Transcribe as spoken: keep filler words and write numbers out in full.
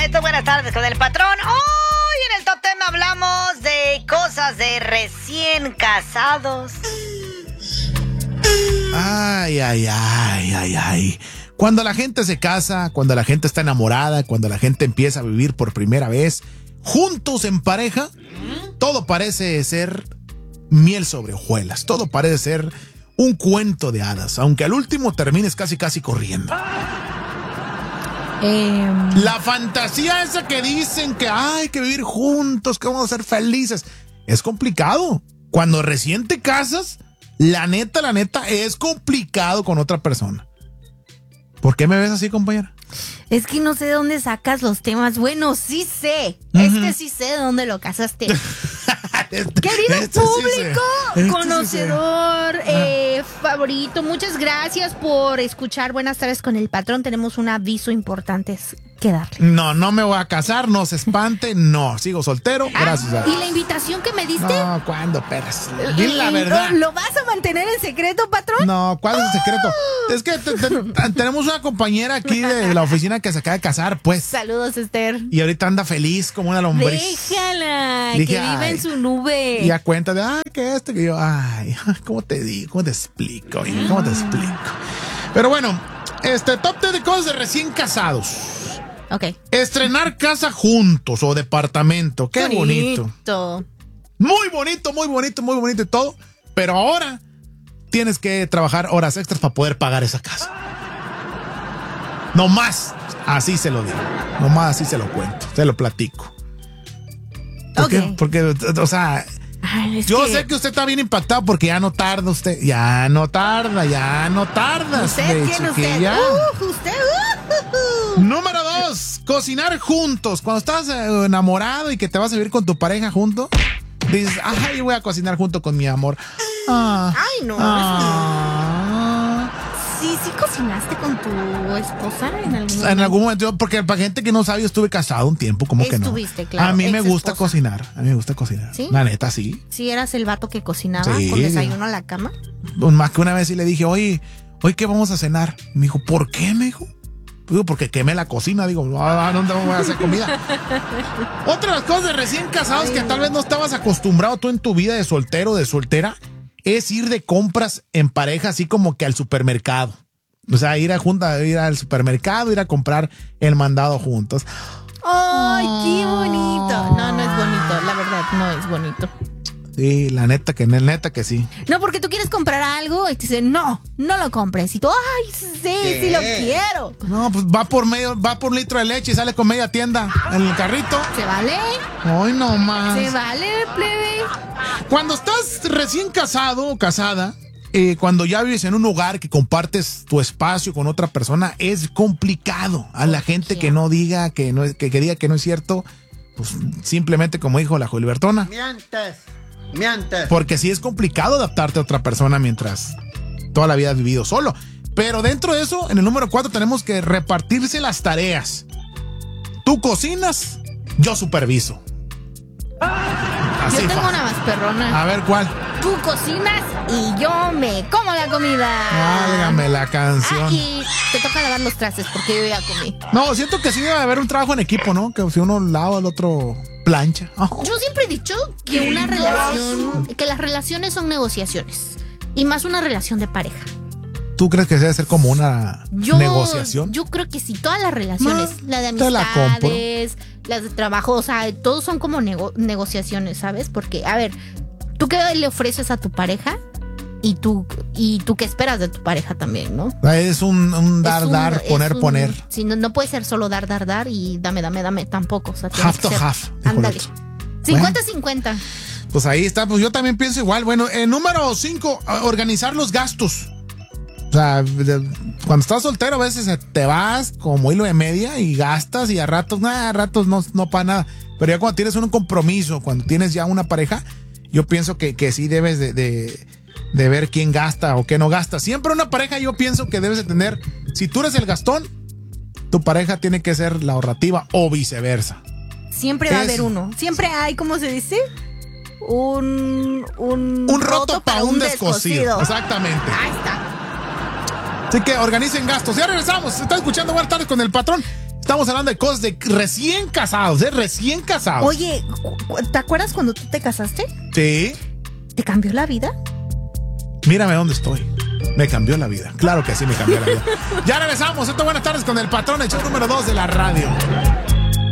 esto es Buenas Tardes con el Patrón. Hoy en el Top Ten hablamos de cosas de recién casados. Ay, ay, ay, ay, ay. Cuando la gente se casa, cuando la gente está enamorada, cuando la gente empieza a vivir por primera vez, juntos en pareja, todo parece ser miel sobre hojuelas. Todo parece ser un cuento de hadas, aunque al último termines casi casi corriendo. Eh... La fantasía esa que dicen que hay que vivir juntos, que vamos a ser felices, es complicado. Cuando recién te casas, la neta, la neta, es complicado con otra persona. ¿Por qué me ves así, compañera? Es que no sé de dónde sacas los temas. Bueno, sí sé. Uh-huh. Este sí sé de dónde lo casaste. este, Querido este público, sí este conocedor, sí eh, ah. favorito, muchas gracias por escuchar Buenas Tardes con el Patrón. Tenemos un aviso importante que darle. No, no me voy a casar, no se espante, no, sigo soltero, ah, gracias a Dios. ¿Y la invitación que me diste? No, ¿cuándo, perras? Dile la verdad. ¿Lo, ¿Lo vas a mantener en secreto, Patrón? No, ¿cuál es el secreto? Es que te, te, tenemos una compañera aquí de la oficina que se acaba de casar, pues. Saludos, Esther. Y ahorita anda feliz como una lombriz. Déjala, Dije, que viva en su nube. Y a cuenta de, ay, que esto, que yo, ay, ¿cómo te digo? ¿Cómo te explico? ¿Cómo te explico? Pero bueno, este top ten de cosas de recién casados. Ok. Estrenar casa juntos o departamento. Qué bonito. bonito. Muy bonito, muy bonito, muy bonito y todo. Pero ahora tienes que trabajar horas extras para poder pagar esa casa. No más. Así se lo digo. No más así se lo cuento. Se lo platico. ¿Por ok. qué? Porque, o sea, Ay, yo que... sé que usted está bien impactado porque ya no tarda usted. Ya no tarda, ya no tarda. ¿Usted quién usted? Uh, usted. Uh, uh, uh. Número dos, cocinar juntos. Cuando estás enamorado y que te vas a vivir con tu pareja junto, dices, ay, voy a cocinar junto con mi amor. Ah, ay, no. Ah, sí, sí cocinaste con tu esposa en algún momento. En algún momento, porque para gente que no sabe, yo estuve casado un tiempo, como que no. Estuviste, claro. A mí me gusta cocinar, a mí me gusta cocinar. ¿Sí? La neta, sí. Sí, eras el vato que cocinaba sí, con desayuno a la cama. Más que una vez sí le dije, oye, ¿hoy qué vamos a cenar? Me dijo, ¿por qué? Me dijo. Digo, porque quemé la cocina, digo, ¿a dónde voy a hacer comida? Otra de las cosas de recién casados Ay, que tal vez no estabas acostumbrado tú en tu vida de soltero o de soltera es ir de compras en pareja, así como que al supermercado. O sea, ir a junta, ir al supermercado, ir a comprar el mandado juntos. ¡Ay, qué bonito! No, no es bonito, la verdad, no es bonito. Sí, la neta que, neta que sí. No, porque tú quieres comprar algo y te dicen, no, no lo compres. Y tú, ay, sí, ¿Qué? sí lo quiero. No, pues va por medio, va por un litro de leche y sale con media tienda en el carrito. ¿Se vale? Ay, no más. ¿Se vale, plebe? Cuando estás recién casado o casada, eh, cuando ya vives en un hogar que compartes tu espacio con otra persona, es complicado. A la gente que no diga que no, que, que diga que no es cierto, pues simplemente como dijo la Jolibertona. Mientes. Mientes. Porque sí es complicado adaptarte a otra persona mientras toda la vida has vivido solo. Pero dentro de eso, en el número cuatro tenemos que repartirse las tareas. Tú cocinas, yo superviso. Así yo tengo fa. una más perrona. A ver, ¿cuál? Tú cocinas y yo me como la comida. Válgame la canción. Ah, y te toca lavar los trastes porque yo ya comí. No, siento que sí debe haber un trabajo en equipo, ¿no? Que si uno lava, el otro plancha. Oh. Yo siempre he dicho que una relación, que las relaciones son negociaciones. Y más una relación de pareja. ¿Tú crees que debe ser como una yo, negociación? Yo creo que sí, todas las relaciones, no, la de amistades, la las de trabajo, o sea, todos son como nego- negociaciones, ¿sabes? Porque, a ver, ¿tú qué le ofreces a tu pareja? Y tú, y tú qué esperas de tu pareja también, ¿no? Es un, un dar, un, dar, poner, un, poner. Sí, no, no puede ser solo dar, dar, dar y dame, dame, dame tampoco. O sea, half to half. Ándale. cincuenta cincuenta. Bueno, pues ahí está, pues yo también pienso igual. Bueno, eh, número cinco, organizar los gastos. O sea, de, cuando estás soltero a veces te vas como hilo de media y gastas y a ratos, nada, a ratos no, no para nada. Pero ya cuando tienes un compromiso, cuando tienes ya una pareja, yo pienso que, que sí debes de, de, de ver quién gasta o qué no gasta. Siempre una pareja yo pienso que debes de tener, si tú eres el gastón, tu pareja tiene que ser la ahorrativa o viceversa. Siempre va es, a haber uno. Siempre hay, ¿cómo se dice? Un, un, un roto, roto para un descosido. descosido. Exactamente. Ahí está. Así que organicen gastos. Ya regresamos. Está escuchando Buenas Tardes con el Patrón. estamos hablando de cosas de recién casados, ¿eh? Recién casados. Oye, ¿te acuerdas cuando tú te casaste? Sí. ¿Te cambió la vida? Mírame dónde estoy. Me cambió la vida. Claro que sí me cambió la vida. Ya regresamos. Esto, buenas tardes con el patrón, el show número dos de la radio.